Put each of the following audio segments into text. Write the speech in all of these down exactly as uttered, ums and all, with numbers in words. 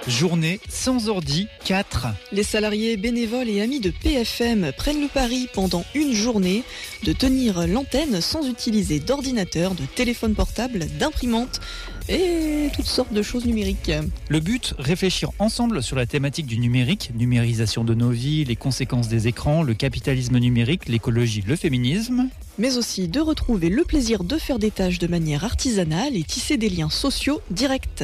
Journée sans ordi quatre. Les salariés bénévoles et amis de P F M prennent le pari pendant une journée de tenir l'antenne sans utiliser d'ordinateur, de téléphone portable, d'imprimante et toutes sortes de choses numériques. Le but, réfléchir ensemble sur la thématique du numérique, numérisation de nos vies, les conséquences des écrans, le capitalisme numérique, l'écologie, le féminisme. Mais aussi de retrouver le plaisir de faire des tâches de manière artisanale et tisser des liens sociaux directs.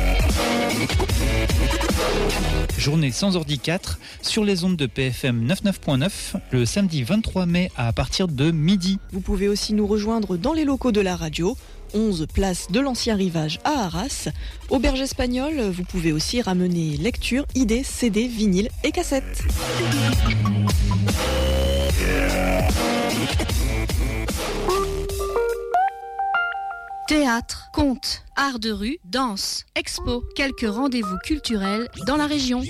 Journée sans ordi quatre sur les ondes de P F M quatre-vingt-neuf point neuf le samedi vingt-trois mai à partir de midi. Vous pouvez aussi nous rejoindre dans les locaux de la radio, onze place de l'Ancien Rivage à Arras. Auberge espagnole, vous pouvez aussi ramener lectures, idées, C D, vinyles et cassettes. Théâtre, contes, art de rue, danse, expo, quelques rendez-vous culturels dans la région.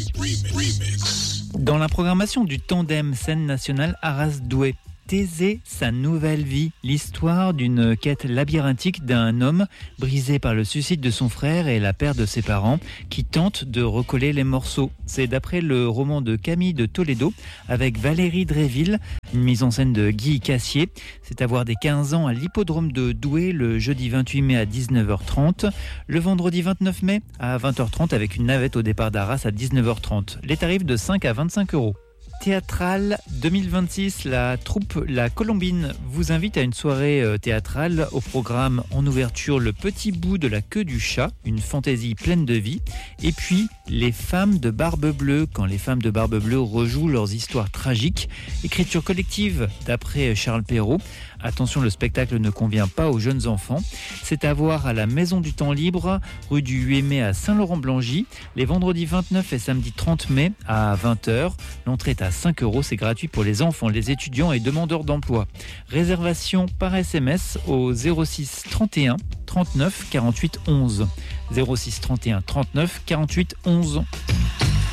Dans la programmation du tandem scène nationale Arras-Douai, Thésée, sa nouvelle vie, l'histoire d'une quête labyrinthique d'un homme brisé par le suicide de son frère et la perte de ses parents qui tente de recoller les morceaux. C'est d'après le roman de Camille de Toledo avec Valérie Dréville, une mise en scène de Guy Cassier. C'est à voir dès quinze ans à l'hippodrome de Douai le jeudi vingt-huit mai à dix-neuf heures trente, le vendredi vingt-neuf mai à vingt heures trente avec une navette au départ d'Arras à dix-neuf heures trente. Les tarifs de cinq à vingt-cinq euros. Théâtrale deux mille vingt-six, la troupe La Colombine vous invite à une soirée théâtrale au programme en ouverture Le Petit Bout de la Queue du Chat, une fantaisie pleine de vie, et puis Les Femmes de Barbe Bleue, quand les femmes de Barbe Bleue rejouent leurs histoires tragiques, écriture collective d'après Charles Perrault. Attention, le spectacle ne convient pas aux jeunes enfants. C'est à voir à la Maison du Temps Libre, rue du huit mai à Saint-Laurent-Blangy, les vendredis vingt-neuf et samedi trente mai à vingt heures. L'entrée est à cinq euros, c'est gratuit pour les enfants, les étudiants et demandeurs d'emploi. Réservation par S M S au zéro six trente et un trente-neuf quarante-huit onze. zéro six trente et un trente-neuf quarante-huit onze.